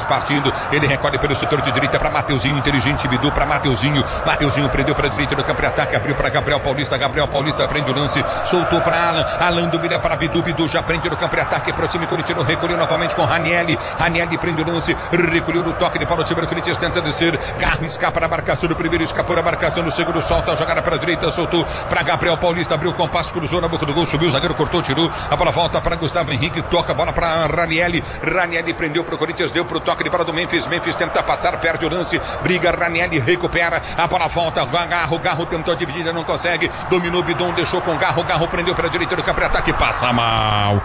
partindo, ele recolhe pelo setor de direita para Mateuzinho, inteligente, Bidu para Mateuzinho prendeu para a direita do campo de ataque, abriu para Gabriel Paulista prende o lance, soltou para Alan domina para Bidu já prende no campo de ataque para o time corintiano, recolheu novamente com Ranieri prende o lance, recolheu no toque para o time do Corinthians, tenta descer, Garro escapa na marcação do primeiro, escapou na marcação do segundo, solta a jogada para a direita, soltou para Gabriel Paulista, abriu o compasso, cruzou na boca do gol, subiu, o zagueiro cortou, tirou, a bola volta para Gustavo Henrique, toca a bola para Ranieri prendeu para o Corinthians, deu para o toque de bola do Memphis tenta passar, perde o lance, briga, Ranieri recupera, a bola volta, Garro tentou a dividida, não consegue, dominou Bidon, deixou com Garro prendeu para a direita do campo de ataque, passa mal,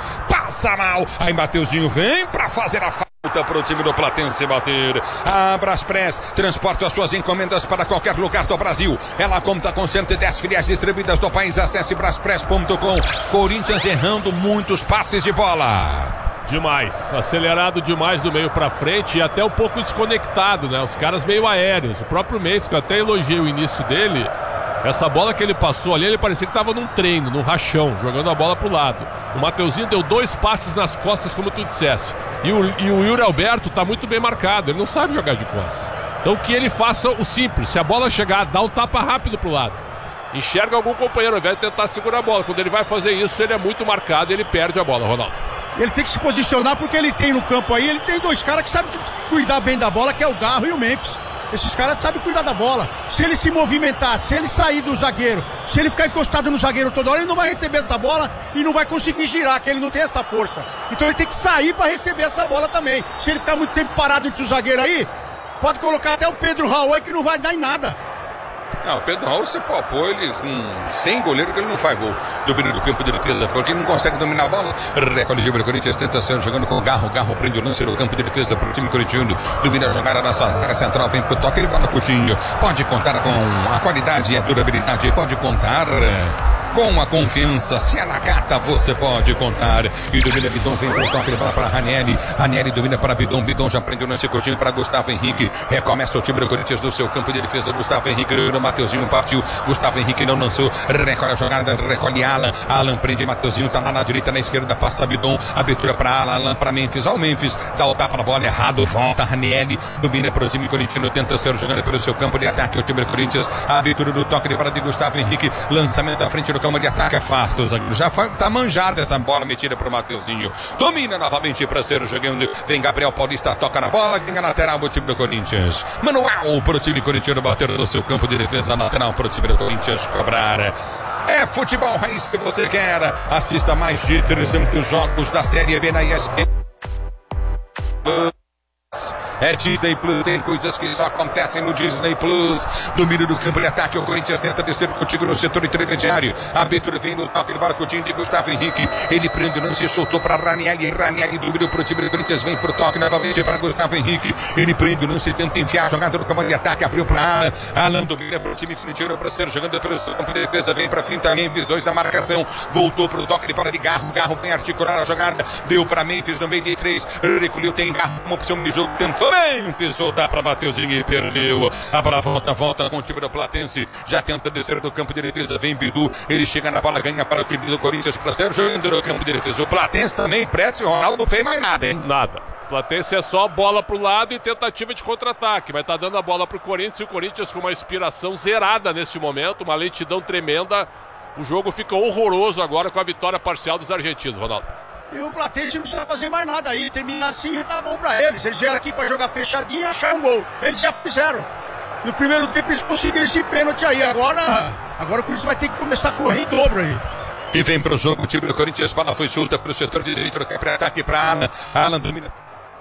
aí Mateuzinho vem para fazer a falta para o time do Platense bater. A Braspress transporta as suas encomendas para qualquer lugar do Brasil. Ela conta com 110 filiais distribuídas do país. Acesse braspress.com. Corinthians errando muitos passes de bola. Demais, acelerado demais do meio pra frente e até um pouco desconectado, né? Os caras meio aéreos. O próprio Memphis, que eu até elogiei o início dele, essa bola que ele passou ali, ele parecia que estava num treino, num rachão, jogando a bola pro lado. O Mateuzinho deu 2 passes nas costas, como tu disseste. E o Yuri Alberto tá muito bem marcado, ele não sabe jogar de costas. Então que ele faça o simples, se a bola chegar, dá um tapa rápido pro lado. Enxerga algum companheiro, ao invés de tentar segurar a bola. Quando ele vai fazer isso, ele é muito marcado e ele perde a bola, Ronaldo. Ele tem que se posicionar porque ele tem no campo aí, ele tem 2 caras que sabem cuidar bem da bola, que é o Garro e o Memphis. Esses caras sabem cuidar da bola. Se ele se movimentar, se ele sair do zagueiro, se ele ficar encostado no zagueiro toda hora, ele não vai receber essa bola e não vai conseguir girar, que ele não tem essa força. Então ele tem que sair para receber essa bola também. Se ele ficar muito tempo parado entre os zagueiros aí, pode colocar até o Pedro Raul aí que não vai dar em nada. Não, o Pedro Raul, você palpou ele com 100 goleiros que ele não faz gol. Domínio do campo de defesa, porque ele não consegue dominar a bola. Recolhe o Corinthians, tenta ser jogando com o Garro prende o lance no campo de defesa para o time corintiano. Domina a jogada na sua área central, vem pro toque, ele bola Coutinho. Pode contar com a qualidade e a durabilidade, pode contar com a confiança. Se é na gata, você pode contar. E domina Bidon, vem pro toque, ele bola para Ranieri domina para Bidon já prendeu o lance curtinho para Gustavo Henrique. Recomeça o time do Corinthians no seu campo de defesa. Gustavo Henrique, Mateuzinho partiu. Gustavo Henrique não lançou. Recolhe a jogada, recolhe Alan prende Mateuzinho, tá lá na direita, na esquerda, passa Bidon. Abertura para Alan, para Memphis. Ao Memphis, dá o tapa na bola errado, volta Ranieri, domina para o time corintiano, tenta ser jogando pelo seu campo de ataque. O time do Corinthians, a abertura do toque de bola de Gustavo Henrique, lançamento à frente do campo de ataque, afasta o zagueiro. Já tá manjada essa bola metida pro Mateuzinho. Domina novamente para ser jogando. Vem Gabriel Paulista, toca na bola, ganha lateral pro time do Corinthians. Manual pro time corintiano bater no seu campo de defesa, lateral pro time do Corinthians cobrar. É futebol raiz que você quer. Assista mais de 300 jogos da Série B na ESPN. É Disney Plus, tem coisas que só acontecem no Disney Plus. Domínio do campo de ataque, o Corinthians tenta descer contigo no setor intermediário. A abertura vem no toque de bola Coutinho de Gustavo Henrique. Ele prende o lance e soltou para Ranieri domínio pro time do Corinthians, vem pro toque novamente para Gustavo Henrique. Ele prende o lance e tenta enfiar a jogada no campo de ataque, abriu para Alan, domina pro time corintiano para ser jogando pelo seu campo de defesa, vem para finta Memphis, 2 da marcação, voltou pro toque de bola de Garro vem articular a jogada, deu para Memphis no meio de 3, recolheu, tem Garro, uma opção de jogo, tentou Memphis soltar para Mateuzinho e perdeu. A bola volta com o time do Platense, já tenta descer do campo de defesa, vem Bidu, ele chega na bola, ganha para o time do Corinthians para ser jogando no campo de defesa. O Platense também, Pretz e Ronaldo não fez mais nada, hein? Nada. Platense é só bola pro lado e tentativa de contra-ataque, vai estar dando a bola pro Corinthians, e o Corinthians com uma inspiração zerada neste momento, uma lentidão tremenda. O jogo fica horroroso agora com a vitória parcial dos argentinos, Ronaldo. E o Platense não precisa fazer mais nada aí, terminar assim já tá bom pra eles. Eles vieram aqui pra jogar fechadinho e acharam um gol. Eles já fizeram. No primeiro tempo eles conseguiram esse pênalti aí. Agora o Corinthians vai ter que começar a correr em dobro aí. E vem pro jogo o time do Corinthians, bola foi solta pro setor de direito, para ataque para Alan domina.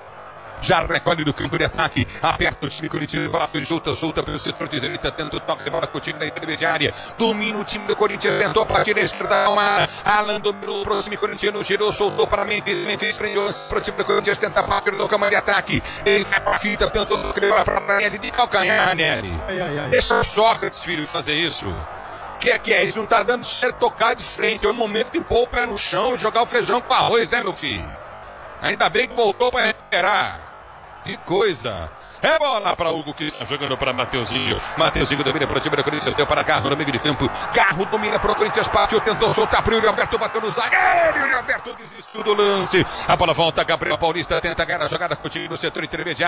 Já recolhe do campo de ataque, aperta o time corintiano, bola foi solta pelo setor de direita, tenta o toque de bola com o time da intermediária, domina o time do Corinthians, tentou partir a esquerda, Alan dominou pro time corintiano, girou, soltou para Memphis prendeu pro time do Corinthians, tenta partir do campo de ataque, ele vai pra fita, tentou o toque de bola para Ranieri de calcanhar, Ranieri. Deixa o Sócrates, filho, fazer isso. Que é isso? Não tá dando certo tocar de frente, é o momento de pôr o pé no chão e jogar o feijão com arroz, né, meu filho? Ainda bem que voltou para recuperar. Que coisa! É bola para Hugo, que está jogando para Mateuzinho. Mateuzinho domina para o time do Corinthians, deu para Garro no meio de campo. Garro domina para o Corinthians, partiu, tentou soltar para o Yuri Alberto, bateu no zagueiro. Yuri Alberto desistiu do lance. A bola volta, Gabriel Paulista tenta ganhar a jogada contigo no setor intermediário.